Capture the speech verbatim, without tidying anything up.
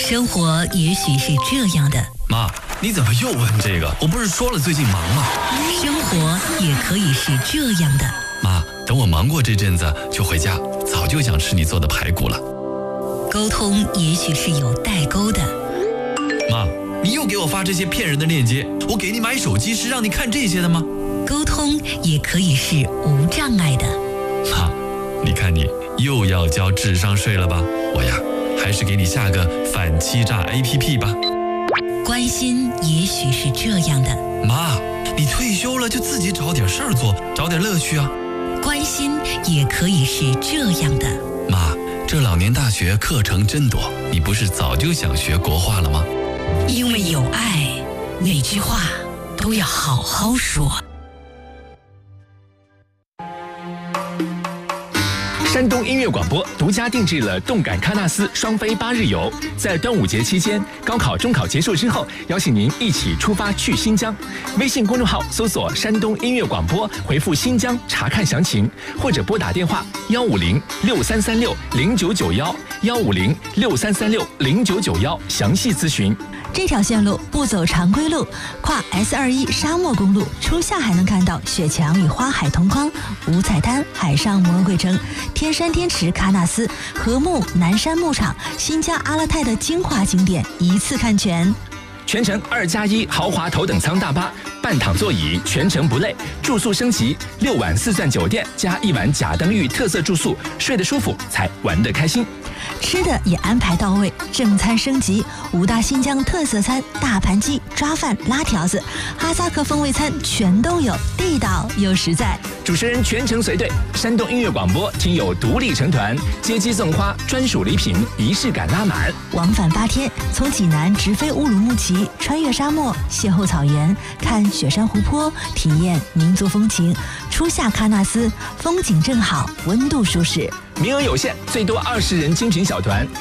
生活也许是这样的。 妈，你怎么又问这个？我不是说了最近忙吗？ 生活也可以是这样的。 妈，等我忙过这阵子就回家，早就想吃你做的排骨了。 沟通也许是有代沟的。 妈，你又给我发这些骗人的链接，我给你买手机是让你看这些的吗？ 沟通也可以是无障碍的。 妈，你看你又要交智商税了吧？我呀，还是给你下个反欺诈 A P P 吧。 关心也许是这样的。 妈，你退休了就自己找点事儿做，找点乐趣啊。 关心也可以是这样的。 妈，这老年大学课程真多，你不是早就想学国画了吗？ 因为有爱，每句话都要好好说。 山东音乐广播独家定制了动感喀纳斯双飞八日游，在端午节期间，高考、中考结束之后，邀请您一起出发去新疆。微信公众号搜索“山东音乐广播”，回复“新疆”查看详情，或者拨打电话幺五零六三三六零九九幺幺五零六三三六零九九幺详细咨询。 这条线路不走常规路，跨 S 二一 沙漠公路，初夏还能看到雪墙与花海同框，五彩滩、海上魔鬼城、天山天池、喀纳斯、禾木、南山牧场、新疆阿勒泰的精华景点一次看全。 全程二加一豪华头等舱大巴，半躺座椅，全程不累。住宿升级，六晚四钻酒店加一晚甲登峪特色住宿，睡得舒服才玩得开心。 吃的也安排到位，正餐升级，五大新疆特色餐，大盘鸡、抓饭、拉条子，哈萨克风味餐全都有，地道又实在。 主持人全程随队，山东音乐广播听友独立成团，接机送花，专属礼品，仪式感拉满。 往返八天，从济南直飞乌鲁木齐，穿越沙漠，邂逅草原，看雪山湖泊，体验民族风情。初夏喀纳斯，风景正好，温度舒适。 名额有限，最多二十人精品小团，